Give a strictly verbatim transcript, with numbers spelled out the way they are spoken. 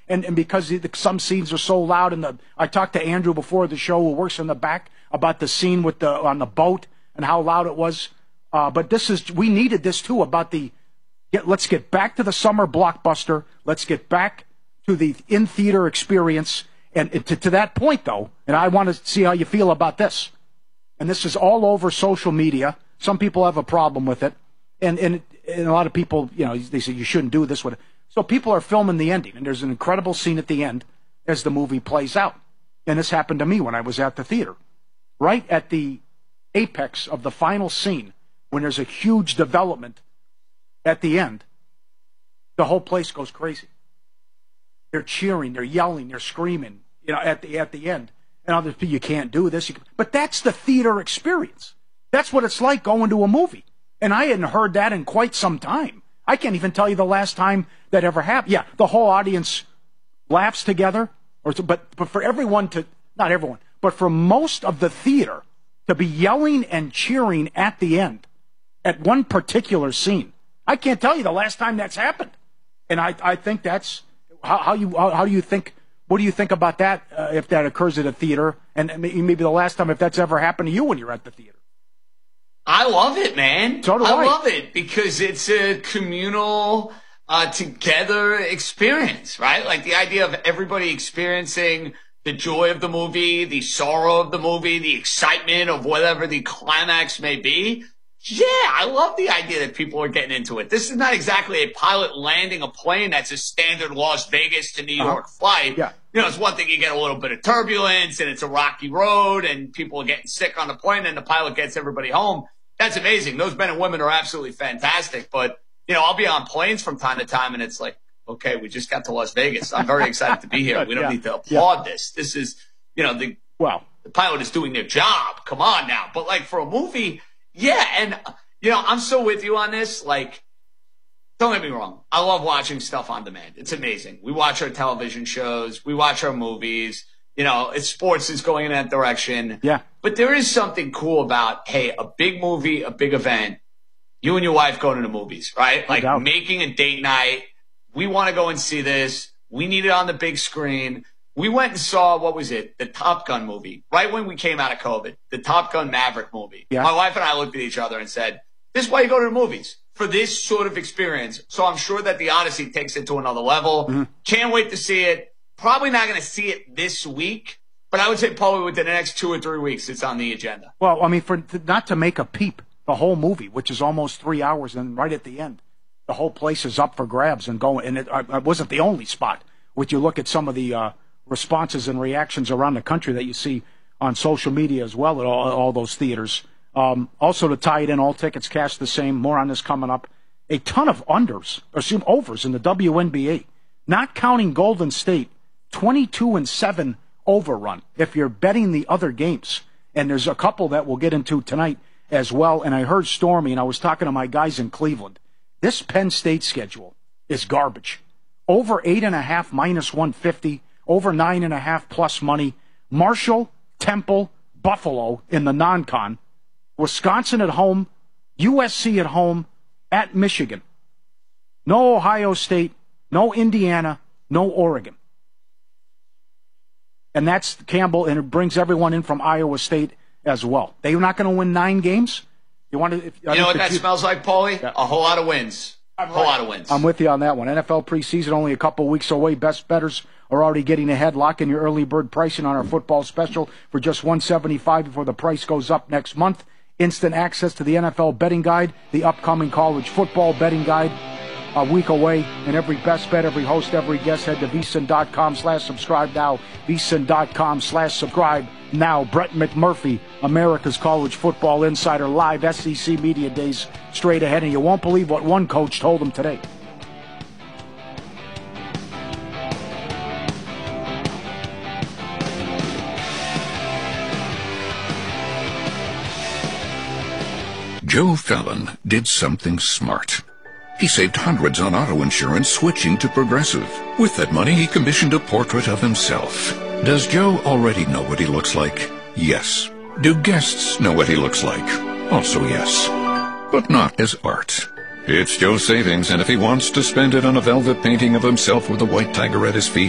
And, and because the, some scenes are so loud, and the I talked to Andrew before the show, who works in the back, about the scene with the on the boat and how loud it was. Uh, but this is we needed this too about the get. Let's get back to the summer blockbuster. Let's get back to the in theater experience. And to, to that point, though, and I want to see how you feel about this. And this is all over social media. Some people have a problem with it, and and, and a lot of people, you know, they say you shouldn't do this with it. So people are filming the ending, and there's an incredible scene at the end as the movie plays out. And this happened to me when I was at the theater. Right at the apex of the final scene, when there's a huge development at the end, the whole place goes crazy. They're cheering, they're yelling, they're screaming, you know, at the at the end. And others, you can't do this. You can, but that's the theater experience. That's what it's like going to a movie. And I hadn't heard that in quite some time. I can't even tell you the last time that ever happened. Yeah, the whole audience laughs together, or to, but but for everyone to, not everyone, but for most of the theater to be yelling and cheering at the end at one particular scene. I can't tell you the last time that's happened. And I I think that's how, how you how, how do you think? What do you think about that uh, if that occurs at a theater? And maybe the last time if that's ever happened to you when you're at the theater. I love it, man. So do I. I love it because it's a communal, uh, together experience, right? Like the idea of everybody experiencing the joy of the movie, the sorrow of the movie, the excitement of whatever the climax may be. Yeah, I love the idea that people are getting into it. This is not exactly a pilot landing a plane that's a standard Las Vegas to New York uh-huh. flight. Yeah. You know, it's one thing you get a little bit of turbulence and it's a rocky road and people are getting sick on the plane and the pilot gets everybody home. That's amazing. Those men and women are absolutely fantastic. But, you know, I'll be on planes from time to time and it's like, okay, we just got to Las Vegas. I'm very excited to be here. We don't yeah. need to applaud yeah. this. This is, you know, the, well, the pilot is doing their job. Come on now. But like for a movie, yeah. And, you know, I'm so with you on this. Like, don't get me wrong. I love watching stuff on demand. It's amazing. We watch our television shows. We watch our movies. You know, it's sports is going in that direction. Yeah. But there is something cool about, hey, a big movie, a big event, you and your wife going to the movies, right? Like no making a date night. We want to go and see this. We need it on the big screen. We went and saw, what was it? The Top Gun movie, right when we came out of COVID, the Top Gun Maverick movie. Yeah. My wife and I looked at each other and said, this is why you go to the movies, for this sort of experience. So I'm sure that the Odyssey takes it to another level. Mm-hmm. Can't wait to see it. Probably not going to see it this week, but I would say probably within the next two or three weeks it's on the agenda. Well, I mean, for not to make a peep, the whole movie, which is almost three hours, and right at the end, the whole place is up for grabs and going. And it, it wasn't the only spot. Would you look at some of the uh, responses and reactions around the country that you see on social media as well at all, all those theaters. Um, also, to tie it in, all tickets cash the same. More on this coming up. A ton of unders, or assume overs in the W N B A. Not counting Golden State, twenty-two and seven overrun if you're betting the other games. And there's a couple that we'll get into tonight as well. And I heard Stormy, and I was talking to my guys in Cleveland. This Penn State schedule is garbage. Over eight and a half minus one fifty. Over nine and a half plus money. Marshall, Temple, Buffalo in the non-con. Wisconsin at home. U S C at home. At Michigan. No Ohio State. No Indiana. No Oregon. And that's Campbell, and it brings everyone in from Iowa State as well. They're not going to win nine games. You want to? If, you know what that you, smells like, Paulie? Yeah. A whole lot of wins. A whole right. lot of wins. I'm with you on that one. N F L preseason only a couple weeks away. Best bettors are already getting ahead. Lock in your early bird pricing on our football special for just one hundred seventy-five dollars before the price goes up next month. Instant access to the N F L betting guide, the upcoming college football betting guide, a week away, and every best bet, every host, every guest. Head to vsin.com slash subscribe now. vsin.com slash subscribe now. Brett McMurphy, America's College Football Insider, live S E C Media Days straight ahead, and you won't believe what one coach told him today. Joe Fallon did something smart. He saved hundreds on auto insurance switching to Progressive. With that money, he commissioned a portrait of himself. Does Joe already know what he looks like? Yes. Do guests know what he looks like? Also yes. But not as art. It's Joe's savings, and if he wants to spend it on a velvet painting of himself with a white tiger at his feet,